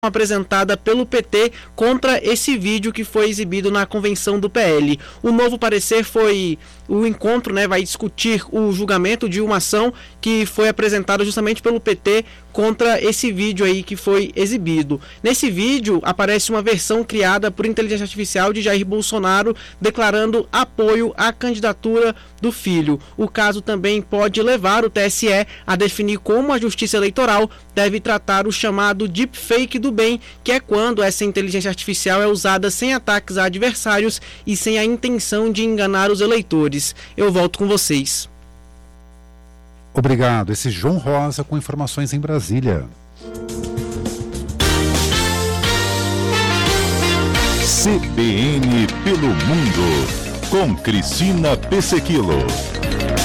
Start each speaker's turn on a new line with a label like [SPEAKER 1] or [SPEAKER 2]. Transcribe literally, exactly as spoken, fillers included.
[SPEAKER 1] apresentada pelo P T contra esse vídeo que foi exibido na convenção do P L. O novo parecer foi o encontro, né, vai discutir o julgamento de uma ação que foi apresentada justamente pelo P T contra esse vídeo aí que foi exibido. Nesse vídeo aparece uma versão criada por inteligência artificial de Jair Bolsonaro declarando apoio à candidatura do filho. O caso também pode levar o T S E a definir como a Justiça Eleitoral deve tratar o chamado deepfake do bem, que é quando essa inteligência artificial é usada sem ataques a adversários e sem a intenção de enganar os eleitores. Eu volto com vocês.
[SPEAKER 2] Obrigado. Esse João Rosa com informações em Brasília.
[SPEAKER 3] C B N pelo Mundo, com Cristina Pessequilo.